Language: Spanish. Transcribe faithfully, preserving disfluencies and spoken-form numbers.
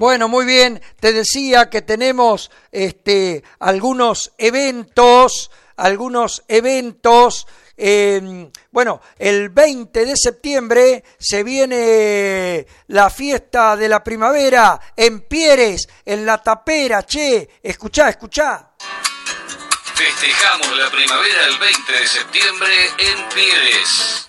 Bueno, muy bien. Te decía que tenemos este, algunos eventos, algunos eventos. Eh, bueno, el veinte de septiembre se viene la fiesta de la primavera en Pieres, en La Tapera. Che, escuchá, escuchá. Festejamos la primavera el veinte de septiembre en Pieres.